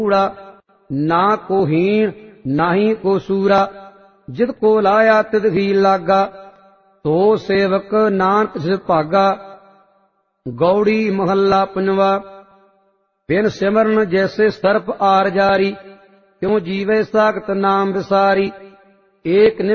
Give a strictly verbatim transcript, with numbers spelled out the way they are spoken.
कूड़ा, ना को हीण नाही को सूरा, जित को लाया तित ही लागा, तो सेवक नानक सिर भागा। गौड़ी महला पंजवा। बिन सिमरन जैसे सर्प आर जारी, क्यों जीवे साखत नाम विसारी। एक